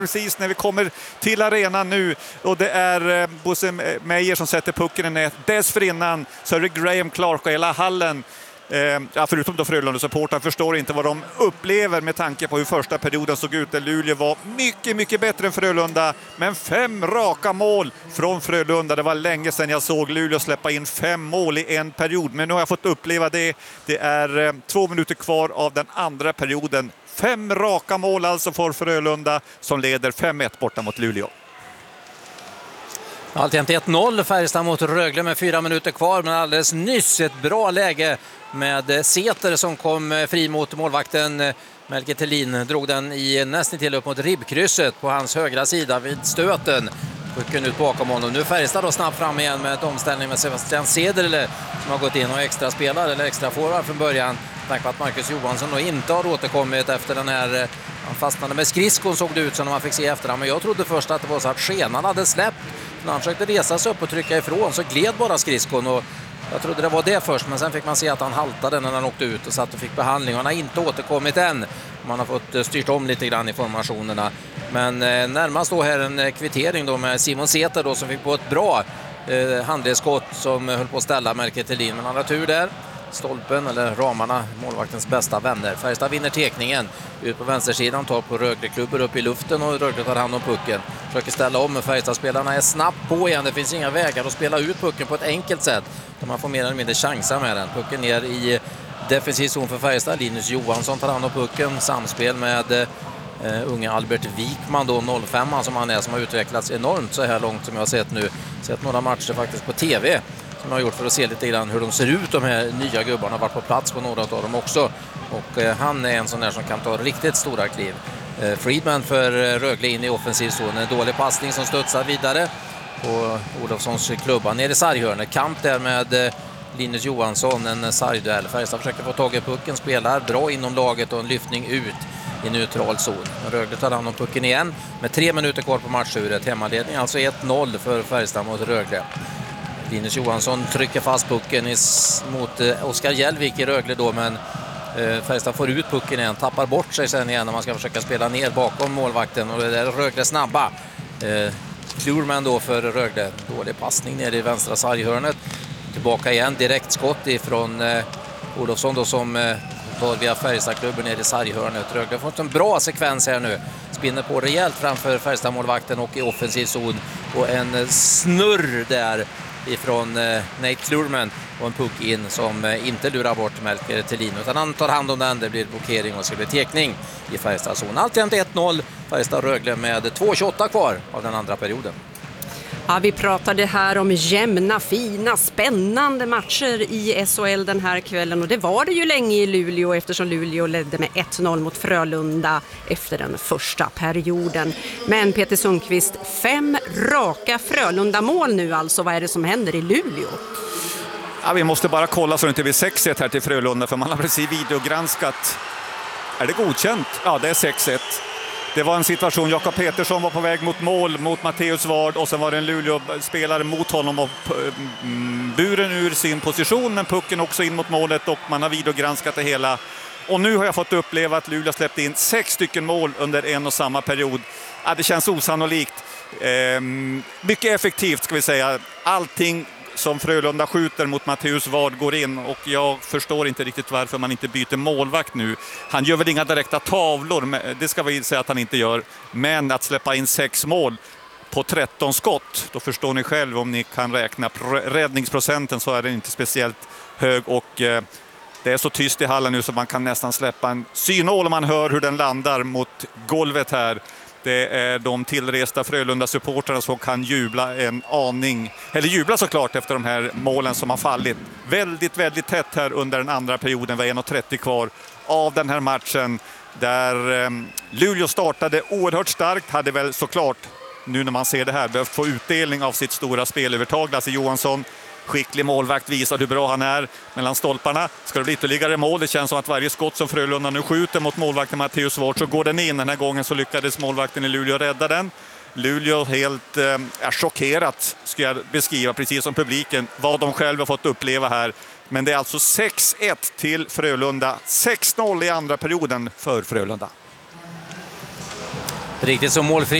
Precis när vi kommer till arenan nu, och det är Bosse Meyer som sätter pucken i nät. Dessförinnan så är det Graham Clark och hela hallen, förutom då Frölunda-supportrar, förstår inte vad de upplever med tanke på hur första perioden såg ut. Där Luleå var mycket bättre än Frölunda, men 5 raka mål från Frölunda. Det var länge sedan jag såg Luleå släppa in 5 mål i en period, men nu har jag fått uppleva det. Det är 2 minuter kvar av den andra perioden. 5 raka mål alltså för Frölunda som leder 5-1 borta mot Luleå. Alltjämt 1-0 Färjestad mot Rögle med 4 minuter kvar, men alldeles nyss ett bra läge med Säter som kom fri mot målvakten. Melker Thelin drog den i nästan till upp mot ribbkrysset på hans högra sida vid stöten. Pucken ut bakom honom. Nu Färjestad då snabbt fram igen med ett omställning med Sebastian Cederle som har gått in och extra spelar eller extra forward från början. Tack på att Marcus Johansson då inte har återkommit efter den här, han fastnade med skridskon såg det ut som när man fick se efterhand. Men jag trodde först att det var så att skenan hade släppt. När han försökte resa sig upp och trycka ifrån så gled bara skridskon, och jag trodde det var det först, men sen fick man se att han haltade när han åkte ut och satt och fick behandling. Han har inte återkommit än. Man har fått styrt om lite grann i formationerna. Men närmast då här en kvittering då med Simon Säter då som fick på ett bra handledsskott som höll på att ställa Melker Thelin. Men han har tur där. Stolpen eller ramarna, målvaktens bästa vänner. Färjestad vinner tekningen ut på vänstersidan, tar på Rögle-klubbar upp i luften och Rögle tar hand om pucken. Försöker ställa om, men Färjestad-spelarna är snabbt på igen. Det finns inga vägar att spela ut pucken på ett enkelt sätt. Man får mer eller mindre chansa med den. Pucken ner i defensiv zon för Färjestad. Linus Johansson tar hand om pucken. Samspel med unga Albert Wikman då, 05 som han är, som har utvecklats enormt så här långt som jag har sett nu. Sett några matcher faktiskt på tv som jag har gjort för att se lite grann hur de ser ut, de här nya gubbarna. Har varit på plats på några av dem också. Och han är en sån där som kan ta riktigt stora kliv. Friedman för Rögle in i offensiv zon. En dålig passning som studsar vidare på Olofssons klubba ner i sarghörnet. Kamp där med Linus Johansson, en sargduell. Färjestad försöker få tag i pucken, spelar bra inom laget och en lyftning ut i neutral zon. Rögle tar hand om pucken igen med 3 minuter kvar på matchuret. Hemmaledning alltså 1-0 för Färjestad mot Rögle. Linus Johansson trycker fast pucken mot Oskar Hjälvik i Rögle då, men Färjestad får ut pucken igen, tappar bort sig sen igen när man ska försöka spela ner bakom målvakten, och det är Rögle snabba. Klurman då för Rögle, dålig passning ner i vänstra sarghörnet. Tillbaka igen, direkt skott ifrån Olofsson då som tar via Färjestad-klubben ner i sarghörnet. Rögle har fått en bra sekvens här nu. Spinner på rejält framför Färjestad-målvakten och i offensiv zon. Och en snurr där ifrån Nate Klurman och en puck in som inte lurar bort Melker Thelin, utan han tar hand om den. Det blir blockering och så blir tekning i Färjestad-zon. Alltjämt 1-0 Färjestad-Rögle med 2:28 kvar av den andra perioden. Ja, vi pratade här om jämna, fina, spännande matcher i SHL den här kvällen, och det var det ju länge i Luleå eftersom Luleå ledde med 1-0 mot Frölunda efter den första perioden. Men Peter Sundqvist, 5 raka Frölunda-mål nu alltså. Vad är det som händer i Luleå? Ja, vi måste bara kolla så det inte blir 6-1 här till Frölunda, för man har precis videogranskat. Är det godkänt? Ja, det är 6-1. Det var en situation, Jakob Petersson var på väg mot mål mot Matteus Ward, och sen var det en Luleå-spelare mot honom och buren ur sin position, men pucken också in mot målet, och man har videogranskat det hela. Och nu har jag fått uppleva att Luleå släppte in 6 stycken mål under en och samma period. Ja, det känns osannolikt. Mycket effektivt ska vi säga. Allting som Frölunda skjuter mot Matteus Ward går in, och jag förstår inte riktigt varför man inte byter målvakt nu. Han gör väl inga direkta tavlor, det ska vi säga att han inte gör, men att släppa in 6 mål på 13 skott, då förstår ni själv om ni kan räkna räddningsprocenten, så är den inte speciellt hög, och det är så tyst i hallen nu så man kan nästan släppa en synål om man hör hur den landar mot golvet här. Det är de tillresta Frölunda-supportrarna som kan jubla en aning, eller jubla såklart efter de här målen som har fallit. Väldigt tätt här under den andra perioden, var 1:30 kvar av den här matchen, där Luleå startade oerhört starkt, hade väl såklart, nu när man ser det här, behövt få utdelning av sitt stora spelövertag. Lasse Johansson, skicklig målvakt, visar hur bra han är mellan stolparna. Ska det bli ytterligare mål? Det känns som att varje skott som Frölunda nu skjuter mot målvakten Matteus Ward så går den in. Den här gången så lyckades målvakten i Luleå rädda den. Luleå helt chockerat, ska jag beskriva, precis som publiken, vad de själva fått uppleva här. Men det är alltså 6-1 till Frölunda. 6-0 i andra perioden för Frölunda. Riktigt så målfri